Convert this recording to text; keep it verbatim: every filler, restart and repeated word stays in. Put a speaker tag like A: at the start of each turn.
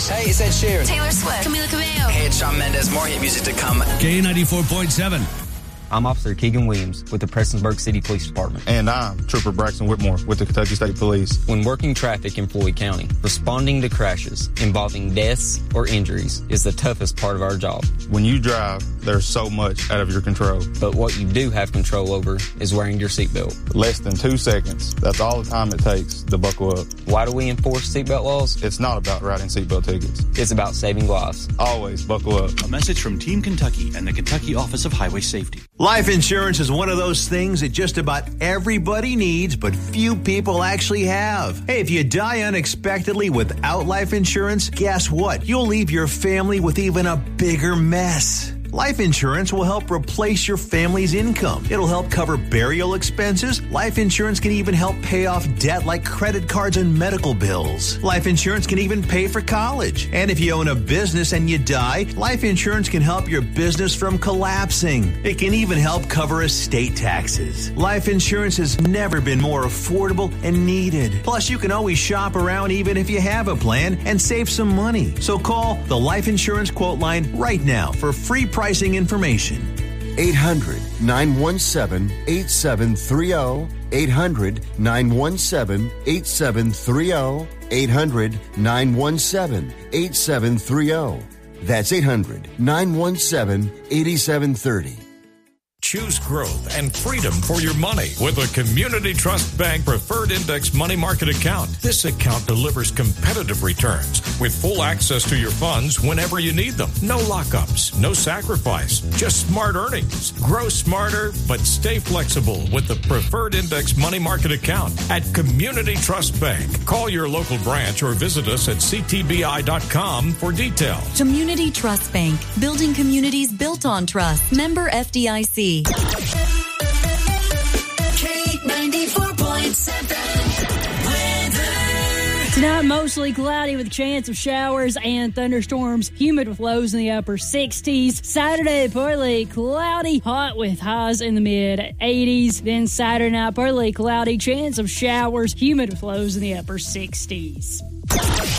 A: Davis.
B: Hey, it's Ed Sheeran.
C: Taylor Swift. Camila Cabello.
B: Hey, it's Shawn Mendes. More hit music to come.
A: K ninety-four point seven.
D: I'm Officer Keegan Williams with the Prestonsburg City Police Department.
E: And I'm Trooper Braxton Whitmore with the Kentucky State Police.
D: When working traffic in Floyd County, responding to crashes involving deaths or injuries is the toughest part of our job.
E: When you drive, there's so much out of your control.
D: But what you do have control over is wearing your seatbelt.
E: Less than two seconds. That's all the time it takes to buckle up.
D: Why do we enforce seatbelt laws?
E: It's not about writing seatbelt tickets.
D: It's about saving lives.
E: Always buckle up.
F: A message from Team Kentucky and the Kentucky Office of Highway Safety.
G: Life insurance is one of those things that just about everybody needs, but few people actually have. Hey, if you die unexpectedly without life insurance, guess what? You'll leave your family with even a bigger mess. Life insurance will help replace your family's income. It'll help cover burial expenses. Life insurance can even help pay off debt like credit cards and medical bills. Life insurance can even pay for college. And if you own a business and you die, life insurance can help your business from collapsing. It can even help cover estate taxes. Life insurance has never been more affordable and needed. Plus, you can always shop around even if you have a plan and save some money. So call the Life Insurance Quote Line right now for free pricing information.
H: eight hundred, nine one seven, eight seven three zero. eight hundred, nine one seven, eight seven three zero. eight hundred, nine one seven, eight seven three zero. That's eight hundred, nine one seven, eight seven three zero.
I: Choose growth and freedom for your money with a Community Trust Bank Preferred Index Money Market account. This account delivers competitive returns with full access to your funds whenever you need them. No lockups, no sacrifice, just smart earnings. Grow smarter, but stay flexible with the Preferred Index Money Market account at Community Trust Bank. Call your local branch or visit us at c t b i dot com for details.
J: Community Trust Bank, building communities built on trust. Member F D I C.
C: K ninety-four point seven weather.
K: Tonight, mostly cloudy with a chance of showers and thunderstorms. Humid with lows in the upper sixties. Saturday, partly cloudy, hot with highs in the mid eighties. Then Saturday night, partly cloudy, chance of showers. Humid with lows in the upper sixties.